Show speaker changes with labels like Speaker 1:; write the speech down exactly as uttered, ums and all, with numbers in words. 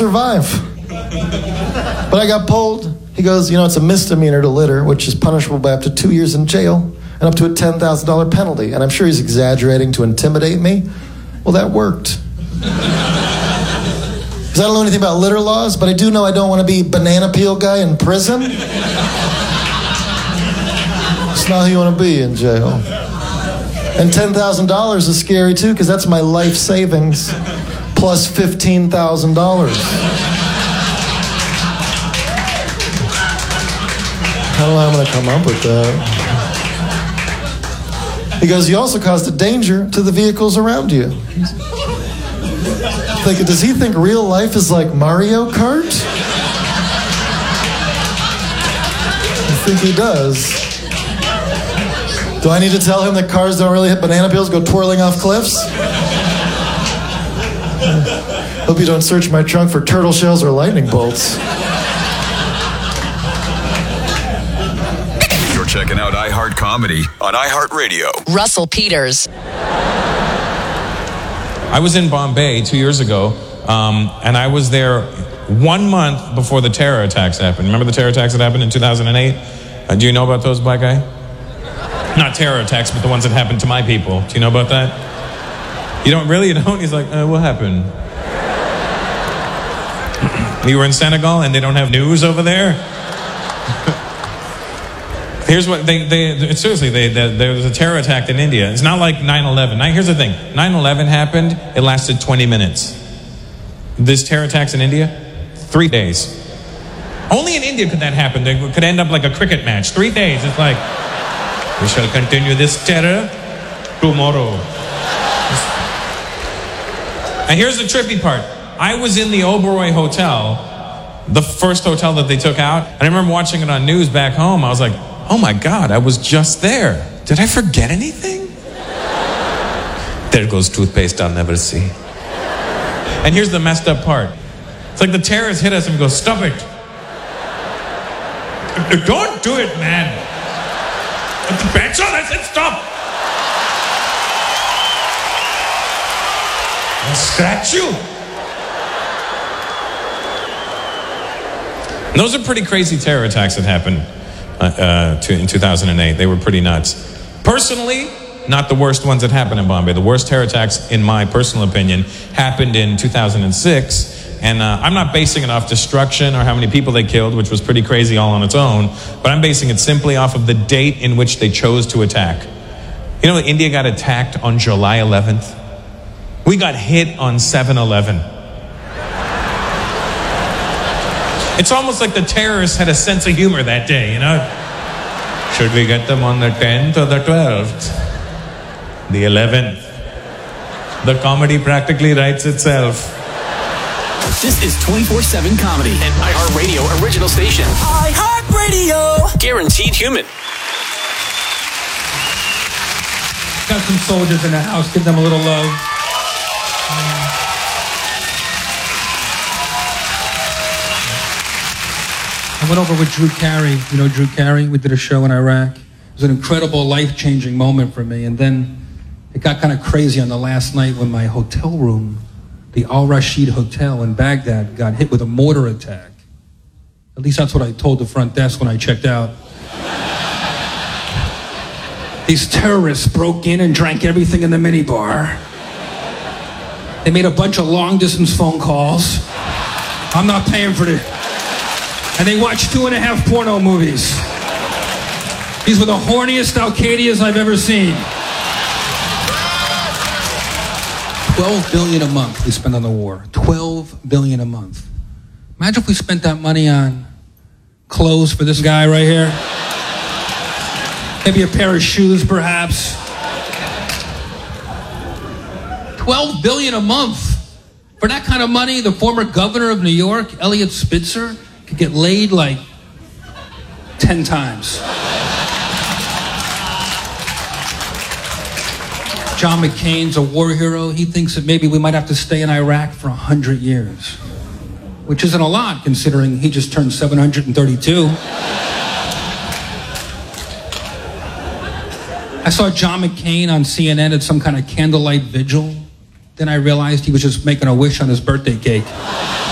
Speaker 1: survive. But I got pulled. He goes, you know, it's a misdemeanor to litter, which is punishable by up to two years in jail and up to a ten thousand dollars penalty. And I'm sure he's exaggerating to intimidate me. Well, that worked. Because I don't know anything about litter laws, but I do know I don't want to be banana peel guy in prison. It's not who you want to be in jail. And ten thousand dollars is scary too, because that's my life savings plus fifteen thousand dollars. How do I want to come up with that? He goes, you also caused a danger to the vehicles around you. Like, does he think real life is like Mario Kart? I think he does. Do I need to tell him that cars don't really hit banana peels, go twirling off cliffs? Hope you don't search my trunk for turtle shells or lightning bolts.
Speaker 2: You're checking out iHeart Comedy on iHeartRadio.
Speaker 3: Russell Peters.
Speaker 4: I was in Bombay two years ago, um, and I was there one month before the terror attacks happened. Remember the terror attacks that happened in two thousand eight? Uh, do you know about those, black guy? Not terror attacks, but the ones that happened to my people. Do you know about that? You don't really? You don't? He's like, uh, what happened? You were in Senegal and they don't have news over there? Here's what they, they seriously, they, they, there was a terror attack in India. It's not like nine eleven. Now, here's the thing. nine eleven happened, it lasted twenty minutes. This terror attacks in India, three days. Only in India could that happen. It could end up like a cricket match. Three days. It's like, we shall continue this terror tomorrow. And here's the trippy part. I was in the Oberoi Hotel, the first hotel that they took out. And I remember watching it on news back home. I was like, oh my God, I was just there. Did I forget anything? There goes toothpaste I'll never see. And here's the messed up part. It's like the terrorists hit us and go, stop it. Don't do it, man. Put the bench on, I said stop. I'll scratch you. And those are pretty crazy terror attacks that happened uh, uh, to, in two thousand eight. They were pretty nuts. Personally, not the worst ones that happened in Bombay. The worst terror attacks, in my personal opinion, happened in two thousand six. And uh, I'm not basing it off destruction or how many people they killed, which was pretty crazy all on its own. But I'm basing it simply off of the date in which they chose to attack. You know, India got attacked on July eleventh. We got hit on seven eleven. It's almost like the terrorists had a sense of humor that day, you know? Should we get them on the tenth or the twelfth? The eleventh. The comedy practically writes itself.
Speaker 5: This is twenty-four seven Comedy, an iHeartRadio original station. iHeartRadio! Guaranteed human.
Speaker 6: Got some soldiers in the house. Give them a little love. I went over with Drew Carey. You know Drew Carey? We did a show in Iraq. It was an incredible, life-changing moment for me. And then it got kind of crazy on the last night when my hotel room, the Al Rashid Hotel in Baghdad, got hit with a mortar attack. At least that's what I told the front desk when I checked out. These terrorists broke in and drank everything in the minibar. They made a bunch of long-distance phone calls. I'm not paying for this. And they watched two and a half porno movies. These were the horniest Al-Qaedias I've ever seen. twelve billion dollars a month we spend on the war. twelve billion dollars a month. Imagine if we spent that money on clothes for this guy right here. Maybe a pair of shoes, perhaps. twelve billion dollars a month. For that kind of money, the former governor of New York, Eliot Spitzer, could get laid like ten times. John McCain's a war hero. He thinks that maybe we might have to stay in Iraq for one hundred years, which isn't a lot considering he just turned seven hundred thirty-two. I saw John McCain on C N N at some kind of candlelight vigil. Then I realized he was just making a wish on his birthday cake.